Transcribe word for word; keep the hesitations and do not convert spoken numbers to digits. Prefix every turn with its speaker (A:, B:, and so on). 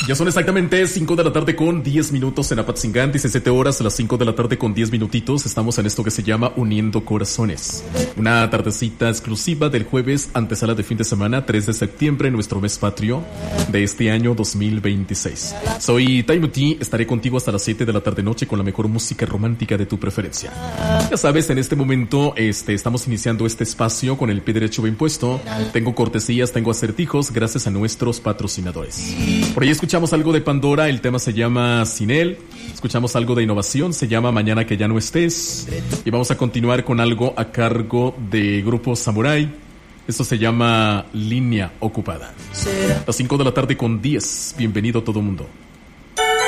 A: Ya son exactamente cinco de la tarde con diez minutos en Apatzingán, diecisiete horas, a las cinco de la tarde con diez minutitos. Estamos en esto que se llama Uniendo Corazones. Una tardecita exclusiva del jueves, antesala de fin de semana, tres de septiembre, nuestro mes patrio de este año dos mil veintiséis. Soy Taimuti, estaré contigo hasta las siete de la tarde noche con la mejor música romántica de tu preferencia. Ya sabes, en este momento este, estamos iniciando este espacio con el pie derecho bien puesto. Tengo cortesías, tengo acertijos, gracias a nuestros patrocinadores. Por ahí escuchamos algo de Pandora, el tema se llama Sin Él. Escuchamos algo de innovación, se llama Mañana que ya no estés. Y vamos a continuar con algo a cargo de Grupo Samurai. Esto se llama Línea Ocupada. Las cinco de la tarde con diez. Bienvenido todo mundo.